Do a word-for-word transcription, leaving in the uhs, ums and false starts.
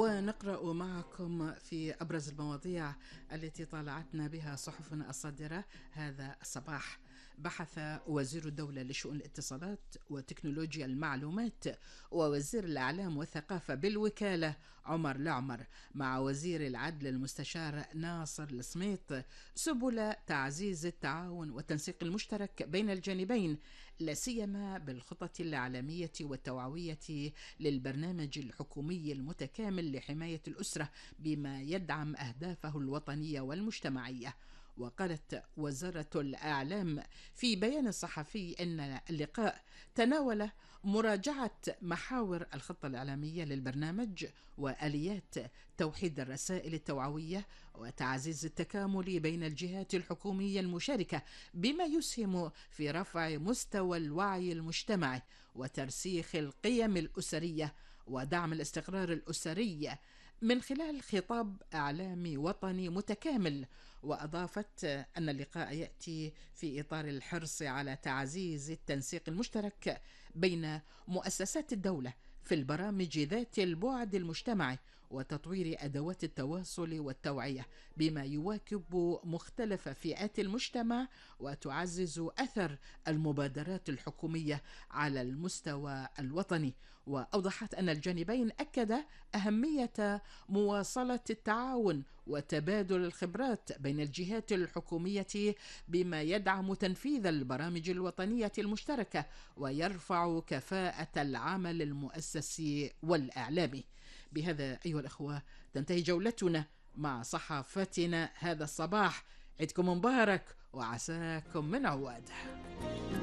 ونقرأ معكم في أبرز المواضيع التي طالعتنا بها صحفنا الصادرة هذا الصباح. بحث وزير الدولة لشؤون الاتصالات وتكنولوجيا المعلومات ووزير الإعلام والثقافة بالوكالة عمر العمر مع وزير العدل المستشار ناصر السميط سبل تعزيز التعاون والتنسيق المشترك بين الجانبين، لا سيما بالخطط الإعلامية والتوعوية للبرنامج الحكومي المتكامل لحماية الأسرة بما يدعم أهدافه الوطنية والمجتمعية. وقالت وزارة الإعلام في بيان صحفي أن اللقاء تناول مراجعة محاور الخطة الإعلامية للبرنامج وآليات توحيد الرسائل التوعوية وتعزيز التكامل بين الجهات الحكومية المشاركة بما يسهم في رفع مستوى الوعي المجتمعي وترسيخ القيم الأسرية ودعم الاستقرار الأسري من خلال خطاب إعلامي وطني متكامل. وأضافت أن اللقاء يأتي في إطار الحرص على تعزيز التنسيق المشترك بين مؤسسات الدولة في البرامج ذات البعد المجتمعي وتطوير أدوات التواصل والتوعية بما يواكب مختلف فئات المجتمع وتعزز أثر المبادرات الحكومية على المستوى الوطني. وأوضحت أن الجانبين أكد أهمية مواصلة التعاون وتبادل الخبرات بين الجهات الحكومية بما يدعم تنفيذ البرامج الوطنية المشتركة ويرفع كفاءة العمل المؤسسي والإعلامي. بهذا أيها الأخوة تنتهي جولتنا مع صحافتنا هذا الصباح. عيدكم مبارك وعساكم من عواد.